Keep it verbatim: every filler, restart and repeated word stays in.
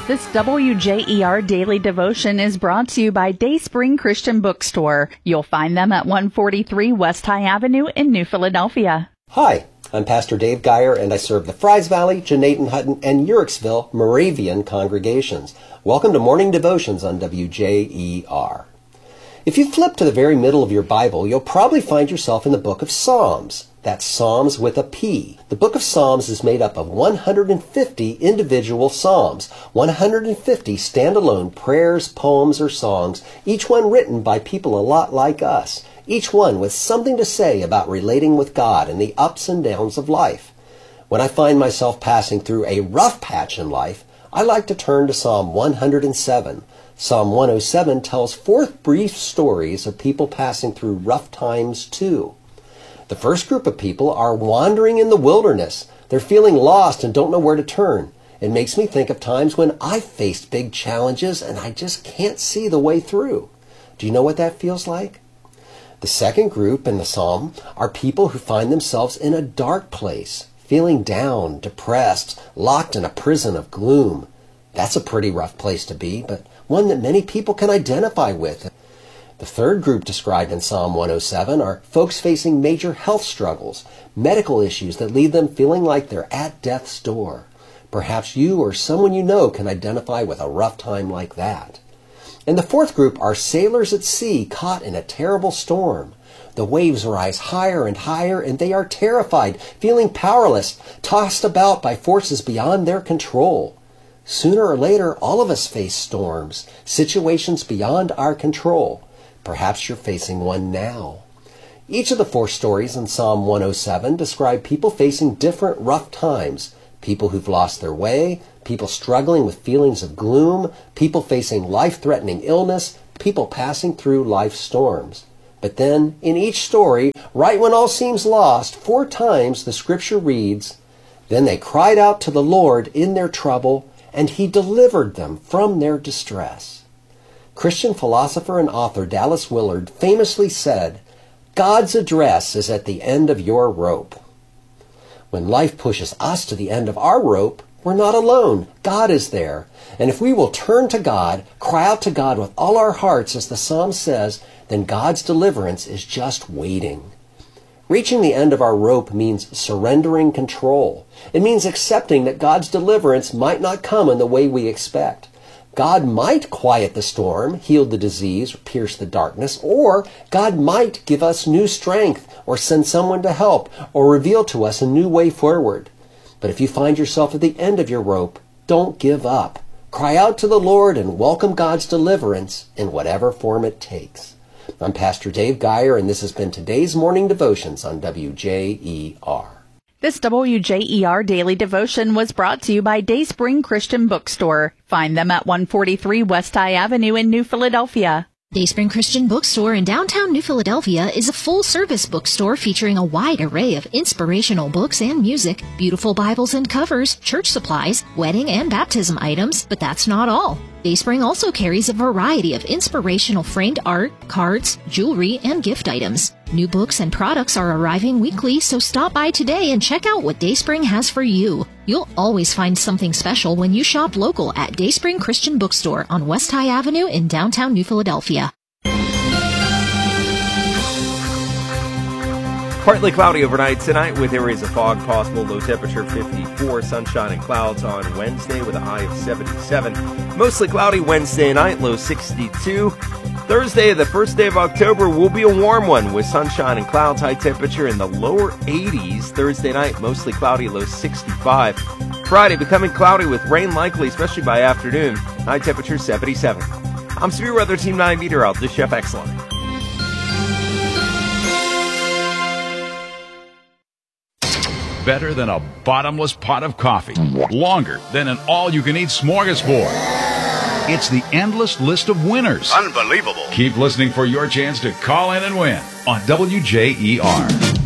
This W J E R Daily Devotion is brought to you by Dayspring Christian Bookstore. You'll find them at one forty-three West High Avenue in New Philadelphia. Hi, I'm Pastor Dave Geyer, and I serve the Fries Valley, Jenaton Hutton, and Uricksville Moravian congregations. Welcome to Morning Devotions on W J E R. If you flip to the very middle of your Bible, you'll probably find yourself in the book of Psalms. That's Psalms with a P. The book of Psalms is made up of one hundred fifty individual psalms, one hundred fifty standalone prayers, poems, or songs, each one written by people a lot like us, each one with something to say about relating with God and the ups and downs of life. When I find myself passing through a rough patch in life, I like to turn to Psalm one hundred seven. Psalm one oh seven tells four brief stories of people passing through rough times too. The first group of people are wandering in the wilderness. They're feeling lost and don't know where to turn. It makes me think of times when I've faced big challenges and I just can't see the way through. Do you know what that feels like? The second group in the psalm are people who find themselves in a dark place, feeling down, depressed, locked in a prison of gloom. That's a pretty rough place to be, but one that many people can identify with. The third group described in Psalm one oh seven are folks facing major health struggles, medical issues that leave them feeling like they're at death's door. Perhaps you or someone you know can identify with a rough time like that. And the fourth group are sailors at sea caught in a terrible storm. The waves rise higher and higher, and they are terrified, feeling powerless, tossed about by forces beyond their control. Sooner or later, all of us face storms, situations beyond our control. Perhaps you're facing one now. Each of the four stories in Psalm one oh seven describe people facing different rough times. People who've lost their way, people struggling with feelings of gloom, people facing life-threatening illness, people passing through life's storms. But then, in each story, right when all seems lost, four times the scripture reads, "Then they cried out to the Lord in their trouble, and he delivered them from their distress." Christian philosopher and author Dallas Willard famously said, "God's address is at the end of your rope." When life pushes us to the end of our rope, we're not alone. God is there. And if we will turn to God, cry out to God with all our hearts, as the psalm says, then God's deliverance is just waiting. Reaching the end of our rope means surrendering control. It means accepting that God's deliverance might not come in the way we expect. God might quiet the storm, heal the disease, or pierce the darkness, or God might give us new strength, or send someone to help, or reveal to us a new way forward. But if you find yourself at the end of your rope, don't give up. Cry out to the Lord and welcome God's deliverance in whatever form it takes. I'm Pastor Dave Geyer, and this has been today's Morning Devotions on W J E R. This W J E R Daily Devotion was brought to you by Dayspring Christian Bookstore. Find them at one forty-three West High Avenue in New Philadelphia. Dayspring Christian Bookstore in downtown New Philadelphia is a full-service bookstore featuring a wide array of inspirational books and music, beautiful Bibles and covers, church supplies, wedding and baptism items, but that's not all. Dayspring also carries a variety of inspirational framed art, cards, jewelry, and gift items. New books and products are arriving weekly, so stop by today and check out what Dayspring has for you. You'll always find something special when you shop local at Dayspring Christian Bookstore on West High Avenue in downtown New Philadelphia. Partly cloudy overnight tonight with areas of fog possible. Low temperature fifty-four, sunshine and clouds on Wednesday with a high of seventy-seven. Mostly cloudy Wednesday night, low sixty-two. Thursday, the first day of October, will be a warm one with sunshine and clouds, high temperature in the lower eighties. Thursday night, mostly cloudy, low sixty-five. Friday, becoming cloudy with rain likely, especially by afternoon, high temperature seventy-seven. I'm Severe Weather Team nine meteorologist Jeff Excellent. Better than a bottomless pot of coffee. Longer than an all-you-can-eat smorgasbord. It's the endless list of winners. Unbelievable. Keep listening for your chance to call in and win on W J E R.